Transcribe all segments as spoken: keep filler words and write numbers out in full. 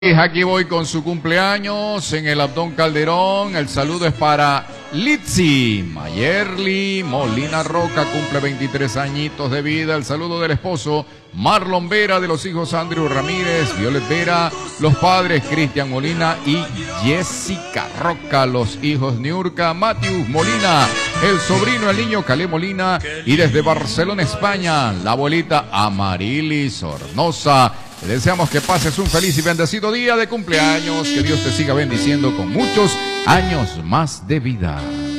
Aquí voy con su cumpleaños en el Abdón Calderón. El saludo es para Litsi Mayerly Molina Roca, cumple veintitrés añitos de vida. El saludo del esposo Marlon Vera, de los hijos Andrew Ramírez, Violet Vera, los padres Cristian Molina y Jessica Roca, los hijos Niurka, Matthew Molina, el sobrino, el niño Calé Molina, y desde Barcelona, España, la abuelita Amarilis Sornosa. Le deseamos que pases un feliz y bendecido día de cumpleaños, que Dios te siga bendiciendo con muchos años más de vida.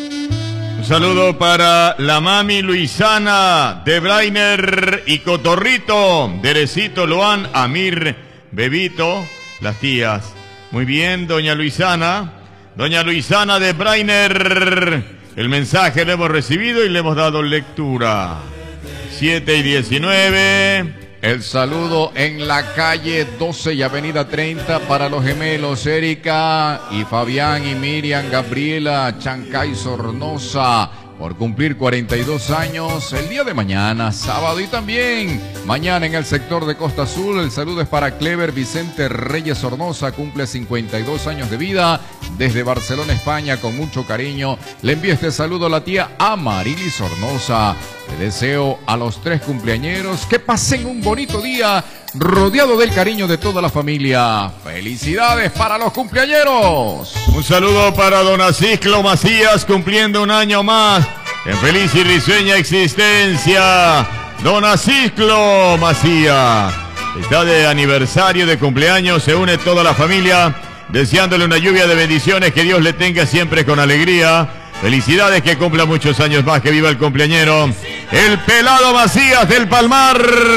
Un saludo para la mami Luisana de Brainer y Cotorrito, Derecito, Loan, Amir, Bebito, las tías. Muy bien, doña Luisana, doña Luisana de Brainer. El mensaje lo hemos recibido y le hemos dado lectura. siete y diecinueve. El saludo en la calle doce y avenida treinta para los gemelos Erika y Fabián y Miriam Gabriela Chancay Sornosa, por cumplir cuarenta y dos años el día de mañana, sábado. Y también mañana en el sector de Costa Azul, el saludo es para Clever Vicente Reyes Sornosa, cumple cincuenta y dos años de vida, desde Barcelona, España, con mucho cariño. Le envío este saludo a la tía Amarilis Sornosa. Le deseo a los tres cumpleañeros que pasen un bonito día rodeado del cariño de toda la familia. ¡Felicidades para los cumpleañeros! Un saludo para don Aciclo Macías, cumpliendo un año más en feliz y risueña existencia. Don Aciclo Macías está de aniversario de cumpleaños, se une toda la familia deseándole una lluvia de bendiciones, que Dios le tenga siempre con alegría. Felicidades, que cumpla muchos años más, que viva el cumpleañero. El Pelado Macías del Palmar,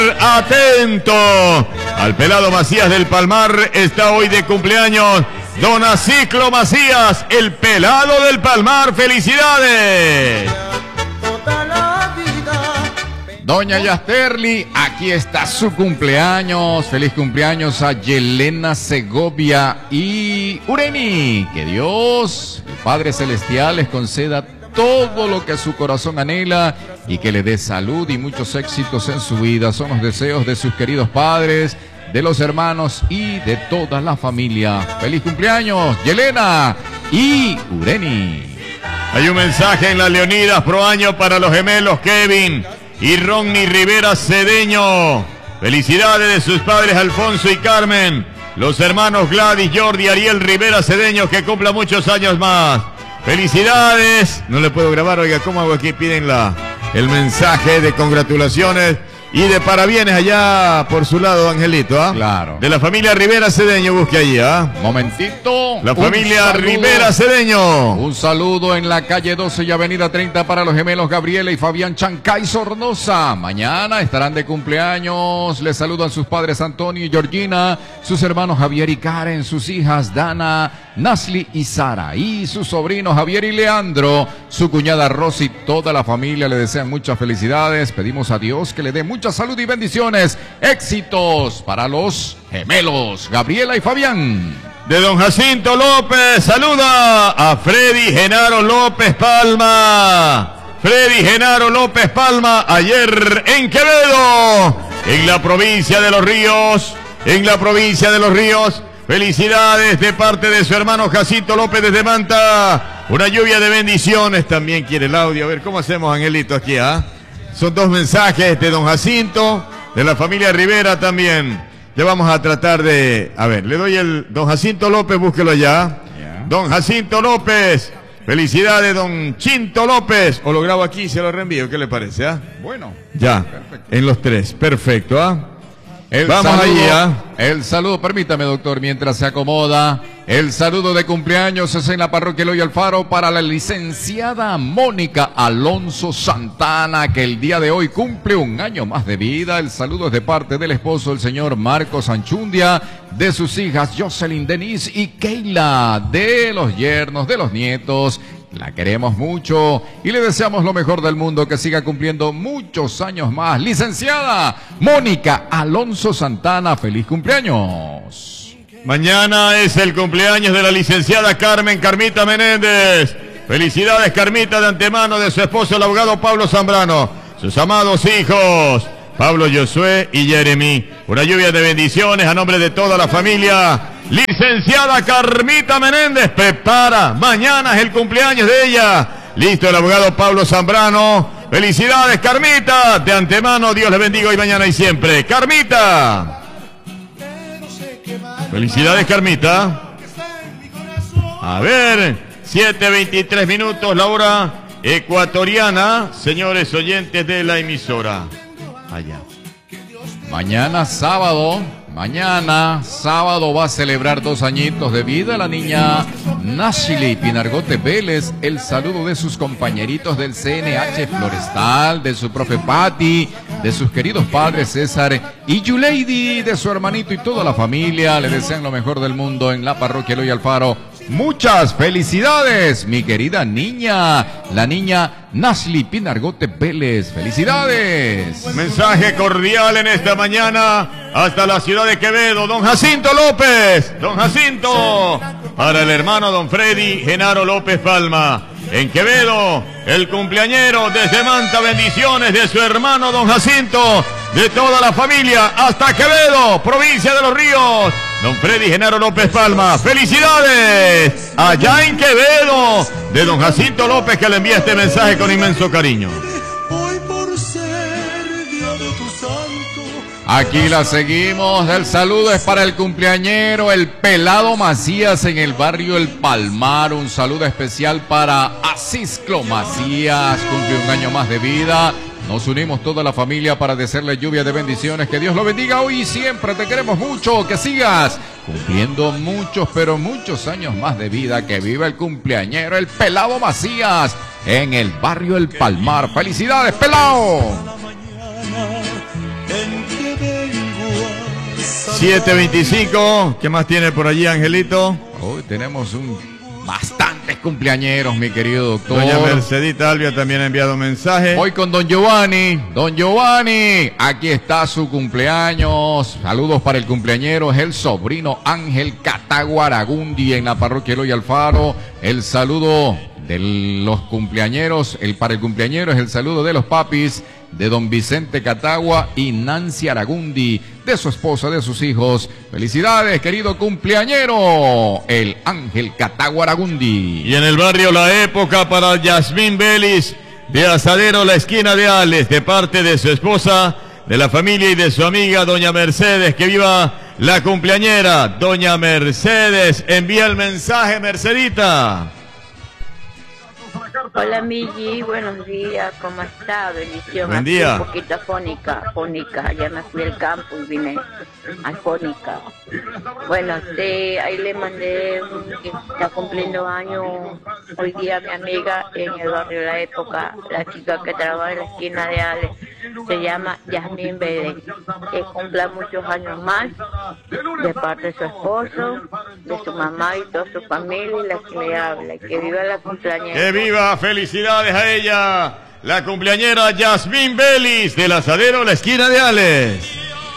atento al Pelado Macías del Palmar, está hoy de cumpleaños don Aciclo Macías, el Pelado del Palmar. ¡Felicidades! Doña Yasterly, aquí está su cumpleaños. Feliz cumpleaños a Yelena Segovia y Ureni. Que Dios, el Padre Celestial, les conceda todo lo que su corazón anhela y que le dé salud y muchos éxitos en su vida. Son los deseos de sus queridos padres, de los hermanos y de toda la familia. Feliz cumpleaños, Yelena y Ureni. Hay un mensaje en las Leonidas pro año para los gemelos Kevin y Ronnie Rivera Cedeño. Felicidades de sus padres Alfonso y Carmen, los hermanos Gladys, Jordi, Ariel Rivera Cedeño, que cumpla muchos años más. Felicidades. No le puedo grabar, oiga, ¿cómo hago aquí? Piden la, el mensaje de congratulaciones y de parabienes allá por su lado, Angelito, ¿ah? Claro. De la familia Rivera Cedeño, busque allí, ¿ah? Momentito. La familia Rivera Cedeño. Un saludo en la calle doce y avenida treinta para los gemelos Gabriela y Fabián Chancay Sornosa. Mañana estarán de cumpleaños. Les saludan sus padres Antonio y Georgina, sus hermanos Javier y Karen, sus hijas Dana, Nasli y Sara, y sus sobrinos Javier y Leandro, su cuñada Rosy. Toda la familia le desean muchas felicidades. Pedimos a Dios que le dé mucha salud y bendiciones. Éxitos para los gemelos Gabriela y Fabián. De don Jacinto López, saluda a Freddy Genaro López Palma. Freddy Genaro López Palma, ayer en Quevedo, en la provincia de Los Ríos, en la provincia de Los Ríos. Felicidades de parte de su hermano Jacinto López desde Manta. Una lluvia de bendiciones. También quiere el audio. A ver, ¿cómo hacemos, Angelito, aquí, ah? Son dos mensajes de don Jacinto, de la familia Rivera también. Ya vamos a tratar de... A ver, le doy el... Don Jacinto López, búsquelo allá. Yeah. Don Jacinto López. Felicidades, don Chinto López. O lo grabo aquí y se lo reenvío. ¿Qué le parece, ah? Bueno. Ya, perfecto. En los tres. Perfecto, ah. El Vamos saludo, allá. El saludo, permítame, doctor, mientras se acomoda. El saludo de cumpleaños es en la parroquia Eloy Alfaro para la licenciada Mónica Alonso Santana, que el día de hoy cumple un año más de vida. El saludo es de parte del esposo, el señor Marcos Anchundia, de sus hijas Jocelyn Denise y Keila, de los yernos, de los nietos. La queremos mucho y le deseamos lo mejor del mundo, que siga cumpliendo muchos años más. Licenciada Mónica Alonso Santana, feliz cumpleaños. Mañana es el cumpleaños de la licenciada Carmen Carmita Menéndez. Felicidades, Carmita, de antemano, de su esposo, el abogado Pablo Zambrano, sus amados hijos Pablo Josué y Jeremy. Una lluvia de bendiciones a nombre de toda la familia. Licenciada Carmita Menéndez prepara. Mañana es el cumpleaños de ella. Listo el abogado Pablo Zambrano. Felicidades, Carmita. De antemano, Dios le bendiga hoy, mañana y siempre. Carmita. Felicidades, Carmita. A ver, siete veintitrés minutos, la hora ecuatoriana. Señores oyentes de la emisora. Allá. Mañana sábado, mañana sábado va a celebrar dos añitos de vida la niña Nashley Pinargote Vélez. El saludo de sus compañeritos del C N H Florestal, de su profe Patti, de sus queridos padres César y Yuleidi, de su hermanito y toda la familia. Le desean lo mejor del mundo en la parroquia Eloy Alfaro. Muchas felicidades, mi querida niña, la niña Nashley Pinargote Vélez. ¡Felicidades! Mensaje cordial en esta mañana hasta la ciudad de Quevedo. Don Jacinto López, don Jacinto, para el hermano don Freddy Genaro López Palma. En Quevedo, el cumpleañero desde Manta, bendiciones de su hermano don Jacinto, de toda la familia hasta Quevedo, provincia de Los Ríos. Don Freddy Genaro López Palma, felicidades allá en Quevedo, de don Jacinto López, que le envía este mensaje con inmenso cariño. Aquí la seguimos. El saludo es para el cumpleañero, el Pelado Macías, en el barrio El Palmar. Un saludo especial para Asisclo Macías, cumple un año más de vida. Nos unimos toda la familia para desearle lluvia de bendiciones. Que Dios lo bendiga hoy y siempre. Te queremos mucho. Que sigas cumpliendo muchos, pero muchos años más de vida. Que viva el cumpleañero, el Pelado Macías, en el barrio El Palmar. ¡Felicidades, Pelado! siete veinticinco. ¿Qué más tiene por allí, Angelito? Hoy tenemos un bastantes cumpleañeros, mi querido doctor. Doña Mercedita Albia también ha enviado mensaje. Hoy con don Giovanni. Don Giovanni, aquí está su cumpleaños. Saludos para el cumpleañero, es el sobrino Ángel Catagua Aragundi, en la parroquia Eloy Alfaro. El saludo de los cumpleañeros, el para el cumpleañero es el saludo de los papis, de don Vicente Catagua y Nancy Aragundi, de su esposa, de sus hijos. Felicidades, querido cumpleañero, el Ángel Catagua Aragundi. Y en el barrio La Época para Yasmín Vélez, de Asadero La Esquina de Ales, de parte de su esposa, de la familia y de su amiga doña Mercedes. Que viva la cumpleañera, doña Mercedes. Envía el mensaje, Mercedita. Hola Migi, buenos días, ¿cómo está? Bendición. Buen día. Un poquito afónica, afónica, ya me fui al campo y vine afónica. Bueno, este, ahí le mandé, un, que está cumpliendo años hoy día mi amiga en el barrio La Época, la chica que trabaja en la esquina de Ale, se llama Yasmín Vélez, que cumpla muchos años más, de parte de su esposo, de su mamá y toda su familia, y la que le habla, que viva la cumpleañera. ¡Que viva! ¡Felicidades a ella! La cumpleañera Yasmín Vélez, del Asadero La Esquina de Ales.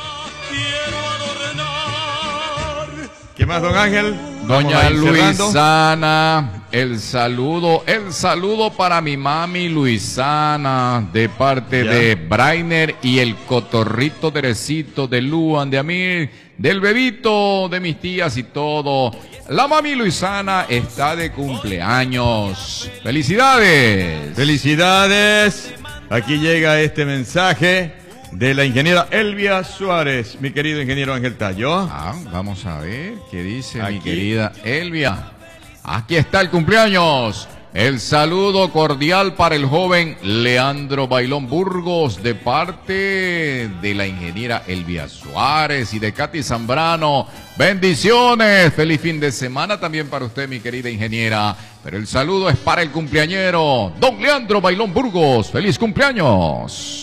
¿Qué más, don Ángel? Doña Luisana, el saludo, el saludo para mi mami Luisana, de parte ya. de Brainer y el cotorrito Teresito de Luan, de Amir, del bebito, de mis tías y todo. La mami Luisana está de cumpleaños. ¡Felicidades! ¡Felicidades! Aquí llega este mensaje de la ingeniera Elvia Suárez, mi querido ingeniero Ángel Tallo. Ah, vamos a ver qué dice Aquí. mi querida Elvia. Aquí está el cumpleaños. El saludo cordial para el joven Leandro Bailón Burgos, de parte de la ingeniera Elvia Suárez y de Katy Zambrano. Bendiciones, feliz fin de semana también para usted, mi querida ingeniera. Pero el saludo es para el cumpleañero, don Leandro Bailón Burgos. ¡Feliz cumpleaños!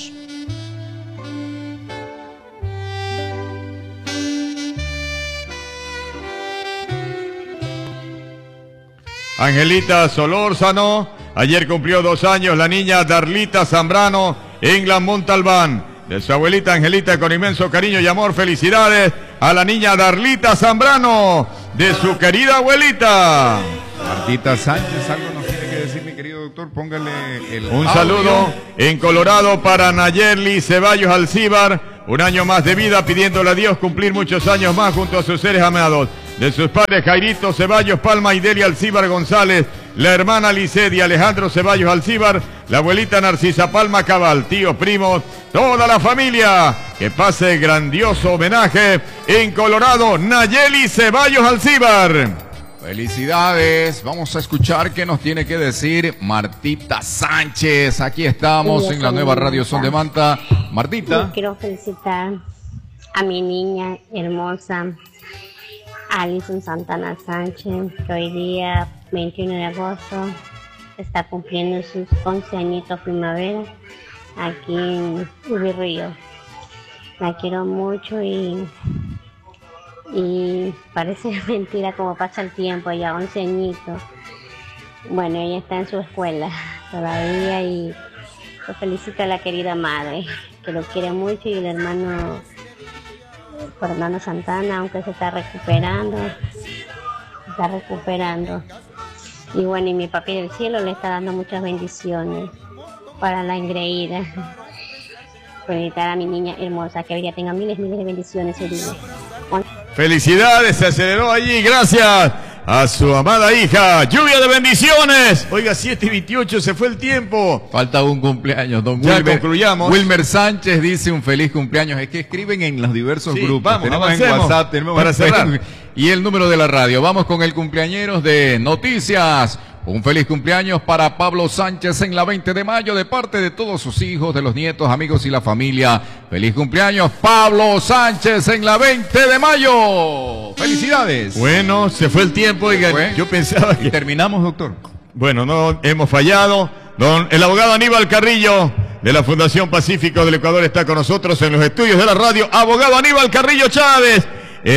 Angelita Solórzano, ayer cumplió dos años la niña Darlita Zambrano, England Montalbán. De su abuelita Angelita, con inmenso cariño y amor, felicidades a la niña Darlita Zambrano, de su querida abuelita. Martita Sánchez, algo nos tiene que decir. decir, mi querido doctor? Póngale el Un audio. saludo en Colorado para Nayeli Ceballos Alcíbar. Un año más de vida, pidiéndole a Dios cumplir muchos años más junto a sus seres amados. De sus padres Jairito Ceballos Palma y Delia Alcíbar González, la hermana Licedia Alejandro Ceballos Alcíbar, la abuelita Narcisa Palma Cabal, tíos, primos, toda la familia. Que pase grandioso homenaje en Colorado, Nayeli Ceballos Alcíbar. Felicidades, vamos a escuchar qué nos tiene que decir Martita Sánchez. Aquí estamos Sí, en la nueva Radio Son de Manta. Yo Martita. quiero felicitar a mi niña hermosa, Alison Santana Sánchez, que hoy día, veintiuno de agosto, está cumpliendo sus once añitos primavera aquí en Ubirrío. La quiero mucho y, y parece mentira como pasa el tiempo, ya once añitos. Bueno, ella está en su escuela todavía y lo felicito a la querida madre, que lo quiere mucho, y el hermano Fernando Santana, aunque se está recuperando, se está recuperando. Y bueno, y mi papi del cielo le está dando muchas bendiciones para la engreída. Felicitar a mi niña hermosa, que hoy día tenga miles, miles de bendiciones hoy día. Felicidades, se aceleró allí, gracias a su amada hija. Lluvia de bendiciones. Oiga, siete y veintiocho, se fue el tiempo. Falta un cumpleaños, don Ya Wilmer. concluyamos. Wilmer Sánchez dice un feliz cumpleaños. Es que escriben en los diversos Sí, grupos. vamos, tenemos en avancemos WhatsApp, tenemos para en cerrar. Facebook y el número de la radio. Vamos con el cumpleañeros de Noticias. Un feliz cumpleaños para Pablo Sánchez en la veinte de mayo de parte de todos sus hijos, de los nietos, amigos y la familia. Feliz cumpleaños, Pablo Sánchez en la veinte de mayo. Felicidades. Bueno, se fue el tiempo, oiga, Fue. yo pensaba que... Y terminamos, doctor. Bueno, no hemos fallado. Don, el abogado Aníbal Carrillo de la Fundación Pacífico del Ecuador está con nosotros en los estudios de la radio. Abogado Aníbal Carrillo Chávez.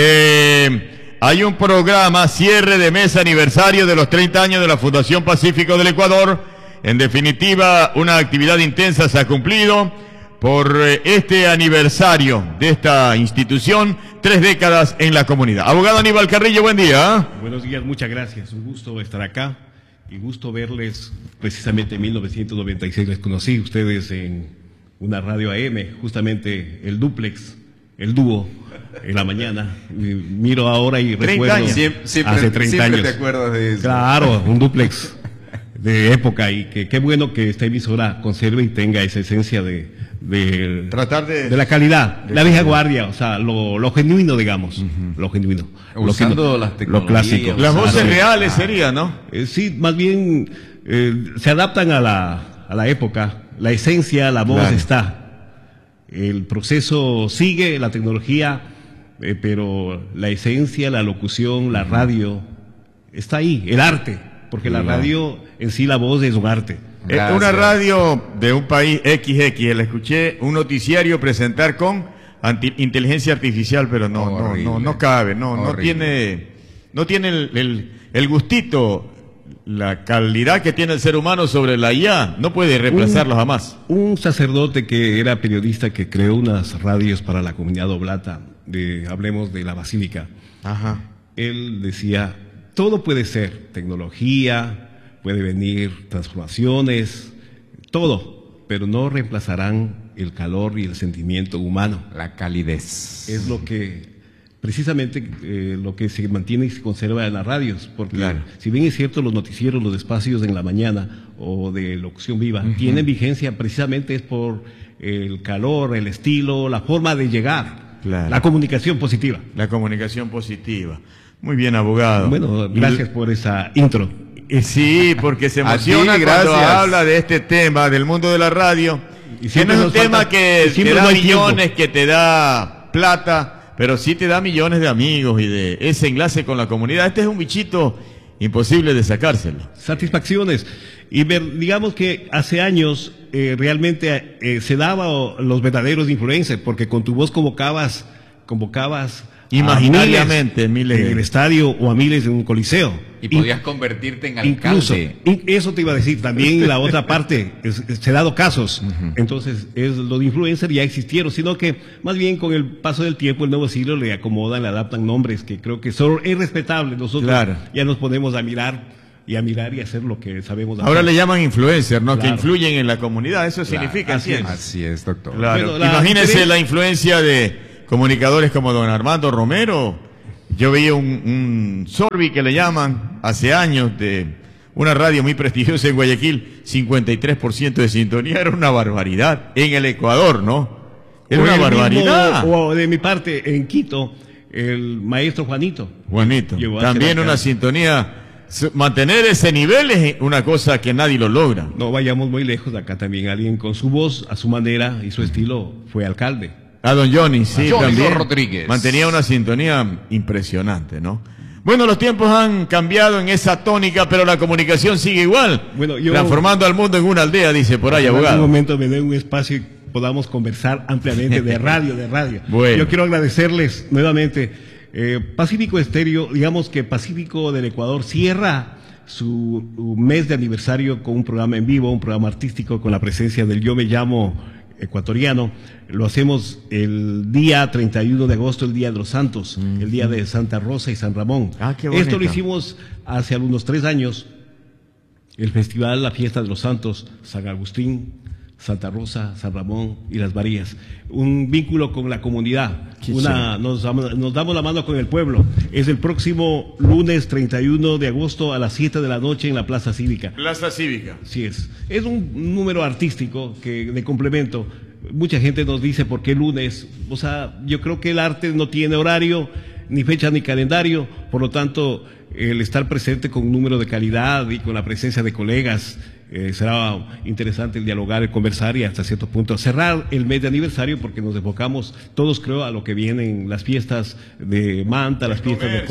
Eh... Hay un programa, cierre de mes aniversario de los treinta años de la Fundación Pacífico del Ecuador. En definitiva, una actividad intensa se ha cumplido por este aniversario de esta institución, tres décadas en la comunidad. Abogado Aníbal Carrillo, buen día. Buenos días, muchas gracias. Un gusto estar acá y gusto verles. Precisamente en mil novecientos noventa y seis les conocí ustedes en una radio A M, justamente el dúplex, el dúo. En la mañana, miro ahora y recuerdo años. Siempre, siempre, hace treinta siempre años. te acuerdas de eso. Claro, un dúplex de época, y que qué bueno que esta emisora conserve y tenga esa esencia de, de Tratar de... de la calidad, la vieja guardia, o sea, lo, lo genuino, digamos, uh-huh. lo genuino, usando lo, que, las lo tecnologías, clásico. Las voces Claro. reales sería, ¿no? Eh, sí, más bien eh, se adaptan a la, a la época, la esencia, la voz Claro. está, el proceso sigue, la tecnología, eh, pero la esencia, la locución, la radio, está ahí, el arte, porque la radio en sí, la voz es un arte. Eh, Gracias. Una radio de un país equis equis, la escuché, un noticiario presentar con anti- inteligencia artificial, pero no, no, Horrible. no, no cabe, no, no Horrible. tiene, no tiene el, el, el gustito, la calidad que tiene el ser humano sobre la I A, no puede reemplazarlo Un- jamás. Un sacerdote que era periodista, que creó unas radios para la comunidad oblata, de, hablemos de la Basílica. Ajá. Él decía, todo puede ser, tecnología, puede venir transformaciones, todo, pero no reemplazarán el calor y el sentimiento humano. La calidez. Es lo que, precisamente, eh, lo que se mantiene y se conserva en las radios, porque Claro. si bien es cierto, los noticieros, los espacios en la mañana o de locución viva, uh-huh. tienen vigencia, precisamente es por el calor, el estilo, la forma de llegar, Claro. la comunicación positiva. La comunicación positiva. Muy bien, abogado. Bueno, gracias por esa intro. Y sí, porque se A ti, emociona cuando gracias. habla de este tema, del mundo de la radio. Y Que siempre no es un nos tema falta- que y siempre te da no hay tiempo. millones, que te da plata, pero sí te da millones de amigos y de ese enlace con la comunidad. Este es un bichito imposible de sacárselo. Satisfacciones. Y ver, digamos que hace años eh, realmente eh, se daba o, los verdaderos influencers, porque con tu voz convocabas, convocabas Imaginariamente, a miles, miles. en el estadio o a miles en un coliseo. Y podías convertirte en Incluso, alcalde. in- eso te iba a decir, también la otra parte, es- es- se ha dado casos, entonces es lo de influencer ya existieron, sino que más bien con el paso del tiempo el nuevo siglo le acomodan, le adaptan nombres que creo que son, es respetable, nosotros Claro. ya nos ponemos a mirar y a mirar y hacer lo que sabemos hacer. Ahora le llaman influencer, ¿no? Claro. Que influyen en la comunidad, eso Claro, significa, así es. Así es, doctor. Claro. Bueno, la Imagínese diferencia- la influencia de comunicadores como don Armando Romero. Yo veía un, un Sorbi que le llaman hace años de una radio muy prestigiosa en Guayaquil, cincuenta y tres por ciento de sintonía, era una barbaridad. En el Ecuador, ¿no? Era O una el barbaridad. mismo- o de mi parte, en Quito, el maestro Juanito. Juanito, Llegó a también ser acá. una sintonía. Su- Mantener ese nivel es una cosa que nadie lo logra. No vayamos muy lejos, acá también alguien con su voz, a su manera y su estilo, fue alcalde. A don Johnny, sí, Johnny también. Rodríguez. Mantenía una sintonía impresionante, ¿no? Bueno, los tiempos han cambiado en esa tónica, pero la comunicación sigue igual. Bueno, yo- Transformando al mundo en una aldea, dice por ahí, En algún abogado. momento me dé un espacio y podamos conversar ampliamente de radio, de radio. Bueno. Yo quiero agradecerles nuevamente. Eh, Pacífico Estéreo, digamos que Pacífico del Ecuador cierra su mes de aniversario con un programa en vivo, un programa artístico con la presencia del Yo Me Llamo ecuatoriano. Lo hacemos el día treinta y uno de agosto, el Día de los Santos, mm. el día de Santa Rosa y San Ramón. Ah, qué bonito. Esto lo hicimos hace unos tres años, el festival, la fiesta de los santos, San Agustín, Santa Rosa, San Ramón y Las Marías. Un vínculo con la comunidad. Una, nos, damos, nos damos la mano con el pueblo. Es el próximo lunes treinta y uno de agosto a las siete de la noche en la Plaza Cívica. Plaza Cívica. Así es. Es un número artístico que de complemento. Mucha gente nos dice por qué lunes. O sea, yo creo que el arte no tiene horario, ni fecha, ni calendario. Por lo tanto, el estar presente con un número de calidad y con la presencia de colegas, eh, será interesante el dialogar, el conversar y hasta cierto punto cerrar el mes de aniversario, porque nos enfocamos todos, creo, a lo que vienen las fiestas de Manta, las fiestas de